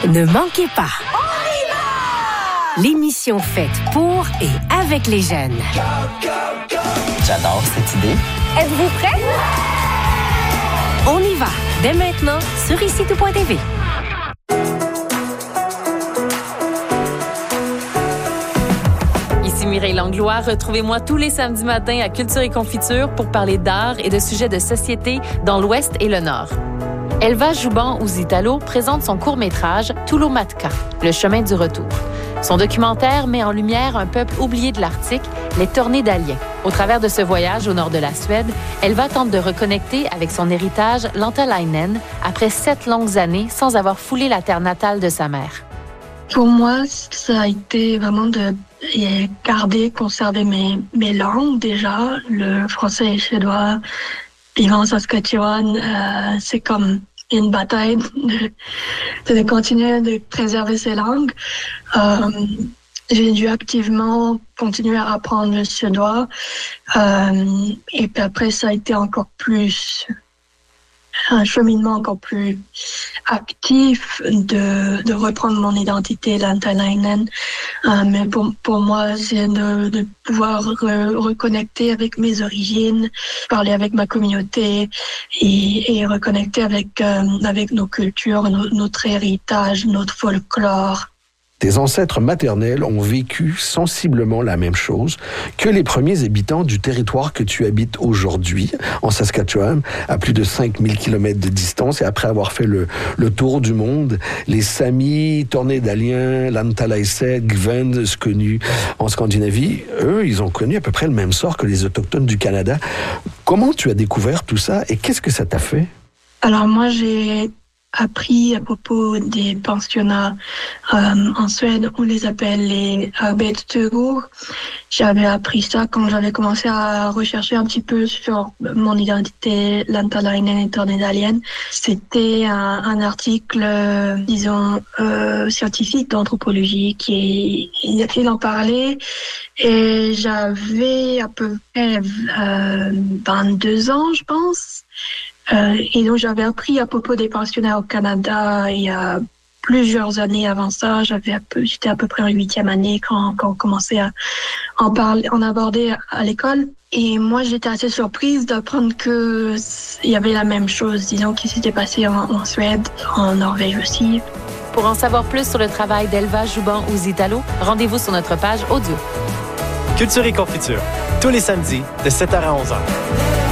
Ne manquez pas. L'émission faite pour et avec les jeunes. J'adore cette idée. Êtes-vous prêts? On y va, dès maintenant, sur ici-tout.tv. Ici Mireille Langlois. Retrouvez-moi tous les samedis matins à Culture et Confiture pour parler d'art et de sujets de société dans l'Ouest et le Nord. Elva Jouban-Ouzitalo présente son court-métrage « Toulomatka, le chemin du retour ». Son documentaire met en lumière un peuple oublié de l'Arctique, les Tornédaliens. Au travers de ce voyage au nord de la Suède, Elva tente de reconnecter avec son héritage Lantalainen après 7 longues années sans avoir foulé la terre natale de sa mère. Pour moi, ça a été vraiment de conserver mes langues déjà, le français et le suédois. Vivant en Saskatchewan, c'est comme une bataille de continuer de préserver ces langues. J'ai dû activement continuer à apprendre le suédois. Et puis après, ça a été encore plus un cheminement encore plus actif de reprendre mon identité Lantalainen. Mais pour moi, c'est de pouvoir reconnecter avec mes origines, parler avec ma communauté et reconnecter avec nos cultures, notre héritage, notre folklore. Tes ancêtres maternels ont vécu sensiblement la même chose que les premiers habitants du territoire que tu habites aujourd'hui, en Saskatchewan, à plus de 5000 km de distance. Et après avoir fait le tour du monde, les Samis, Tornédaliens, Lantalaiset, Gvend, connus en Scandinavie, eux, ils ont connu à peu près le même sort que les Autochtones du Canada. Comment tu as découvert tout ça et qu'est-ce que ça t'a fait? Alors moi, j'ai appris à propos des pensionnats en Suède, on les appelle les arbetsstugor. J'avais appris ça quand j'avais commencé à rechercher un petit peu sur mon identité Lantalainen et Tornédalienne. C'était un article, disons, scientifique d'anthropologie il en parlait et j'avais à peu près 22 ans, je pense. Et donc j'avais appris à propos des pensionnats au Canada il y a plusieurs années avant ça. J'étais à peu près en 8e année quand on commençait à en aborder à l'école. Et moi, j'étais assez surprise d'apprendre que il y avait la même chose, disons, qui s'était passé en Suède, en Norvège aussi. Pour en savoir plus sur le travail d'Elva Jouban-Ouzitalo, rendez-vous sur notre page audio. Culture et Confiture, tous les samedis de 7h à 11h.